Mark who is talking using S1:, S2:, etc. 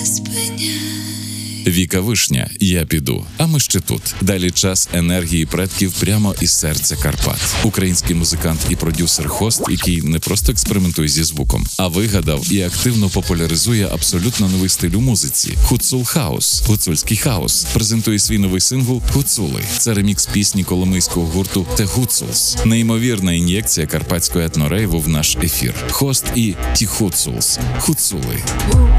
S1: Віка Вишня, я піду, а ми ще тут. Далі час енергії предків прямо із серця Карпат. Український музикант і продюсер Хост, який не просто експериментує зі звуком, а вигадав і активно популяризує абсолютно новий стиль у музиці – Гуцул Хаус, гуцульський хаус. Презентує свій новий сингл «Гуцули». Це ремікс пісні коломийського гурту «The Гуцулс». Неймовірна ін'єкція карпатського етнорейву в наш ефір. Хост і «Ті Гуцулс» – Гуцули.